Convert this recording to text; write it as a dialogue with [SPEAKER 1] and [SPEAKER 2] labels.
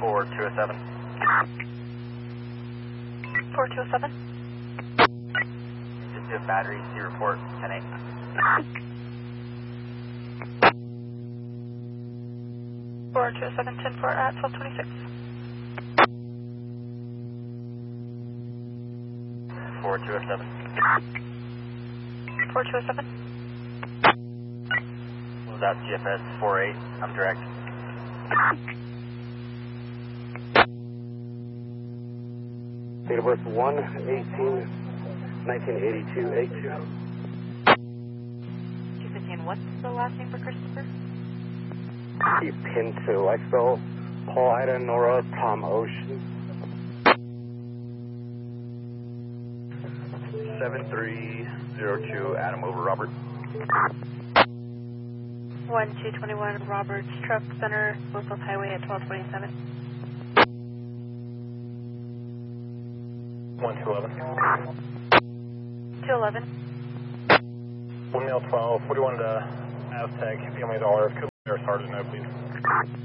[SPEAKER 1] 4207.
[SPEAKER 2] 4207.
[SPEAKER 1] Just do a battery, C report, 10-8.
[SPEAKER 2] Four two seven 10-4 at 1226.
[SPEAKER 1] 4207.
[SPEAKER 2] 4207.
[SPEAKER 1] Close out GFS 48. I'm direct.
[SPEAKER 3] Date of birth 1/18/1982,
[SPEAKER 2] 215. What's the last name for Christopher?
[SPEAKER 3] Pinto, Expo, Paul Ida Nora Tom Ocean.
[SPEAKER 1] 7302 Adam over Robert.
[SPEAKER 2] 1221 Roberts Truck Center, Northwest Highway at 1227.
[SPEAKER 4] 1211.
[SPEAKER 2] 211.
[SPEAKER 4] Windmill 12, 41 to Aztec, families all are, Cooper Sergeant, no please.